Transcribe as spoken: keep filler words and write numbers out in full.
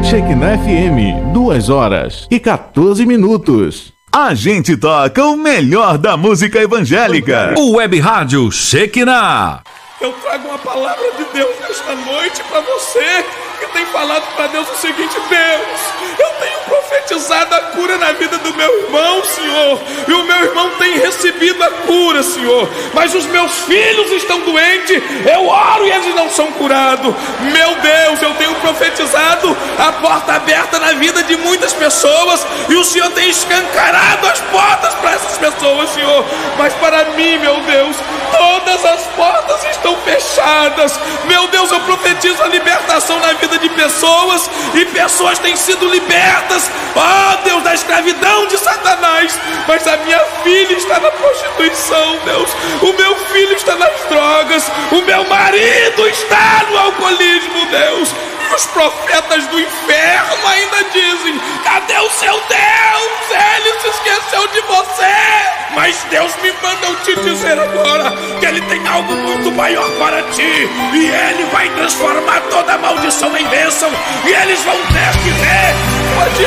Shekinah F M, duas horas e quatorze minutos. A gente toca o melhor da música evangélica. O Web Rádio Shekinah. Eu trago uma palavra de Deus nesta noite para você que tem falado para Deus o seguinte: Deus, eu tenho profetizado a cura na vida do meu irmão, Senhor, e o meu irmão tem recebido a cura, Senhor, mas os meus filhos estão doentes, eu oro e eles não são curados. Meu Deus, eu tenho profetizado a porta aberta na vida de muitas pessoas e o Senhor tem escancarado as portas para essas pessoas, Senhor, mas para mim, meu Deus, todas as portas estão fechadas. Meu Deus, eu profetizo a libertação na vida de pessoas e pessoas têm sido libertas, ó Deus, da escravidão de Satanás, mas a minha filha está na prostituição, Deus, o meu filho está nas drogas, o meu marido está no alcoolismo, Deus, e os profetas do inferno ainda dizem: cadê o seu Deus? Ele se esqueceu de você. Mas Deus me manda eu te dizer agora que Ele tem algo muito maior para ti, e Ele vai transformar toda maldição em bênção, e eles vão ter que ver o